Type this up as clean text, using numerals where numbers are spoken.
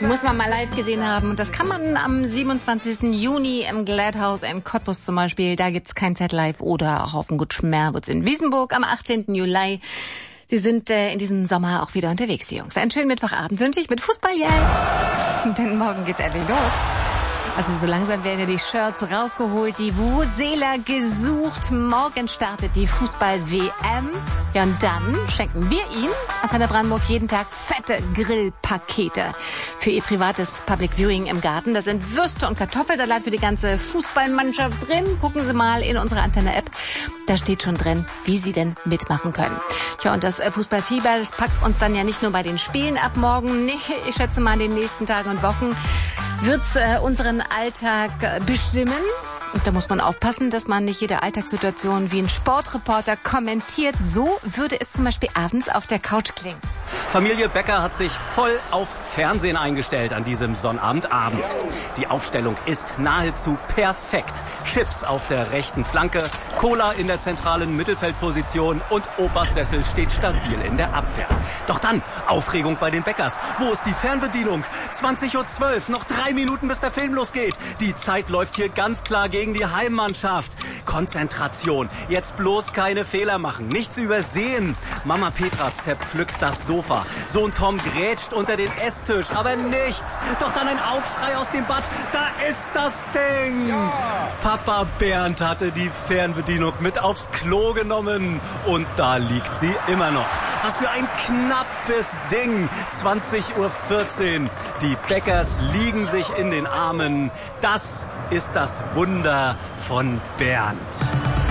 Muss man mal live gesehen haben. Und das kann man am 27. Juni im Gladhaus in Cottbus zum Beispiel. Da gibt's kein Z-Live oder auch auf dem Gut Schmerwitz in Wiesenburg am 18. Juli. Sie sind in diesem Sommer auch wieder unterwegs, die Jungs. Einen schönen Mittwochabend wünsche ich mit Fußball jetzt. Denn morgen geht's endlich los. Also so langsam werden ja die Shirts rausgeholt, die Vuvuzeler gesucht. Morgen startet die Fußball-WM. Ja, und dann schenken wir Ihnen, Antenne Brandenburg, jeden Tag fette Grillpakete für Ihr privates Public Viewing im Garten. Da sind Würste und Kartoffelsalat für die ganze Fußballmannschaft drin. Gucken Sie mal in unsere Antenne-App. Da steht schon drin, wie Sie denn mitmachen können. Tja, und das Fußballfieber, das packt uns dann ja nicht nur bei den Spielen ab morgen. Nee, ich schätze mal in den nächsten Tagen und Wochen wird's unseren Alltag bestimmen. Und da muss man aufpassen, dass man nicht jede Alltagssituation wie ein Sportreporter kommentiert. So würde es zum Beispiel abends auf der Couch klingen. Familie Becker hat sich voll auf Fernsehen eingestellt an diesem Sonnabendabend. Die Aufstellung ist nahezu perfekt. Chips auf der rechten Flanke, Cola in der zentralen Mittelfeldposition und Opas Sessel steht stabil in der Abwehr. Doch dann Aufregung bei den Beckers. Wo ist die Fernbedienung? 20:12 Uhr, noch 3 Minuten, bis der Film losgeht. Die Zeit läuft hier ganz klar gegen die Heimmannschaft. Konzentration, jetzt bloß keine Fehler machen, nichts übersehen. Mama Petra zerpflückt das Sofa. Sohn Tom grätscht unter den Esstisch, aber nichts. Doch dann ein Aufschrei aus dem Bad. Da ist das Ding. Ja. Papa Bernd hatte die Fernbedienung mit aufs Klo genommen. Und da liegt sie immer noch. Was für ein knappes Ding. 20:14 Uhr. Die Beckers liegen sich in den Armen. Das ist das Wunder von Bernd.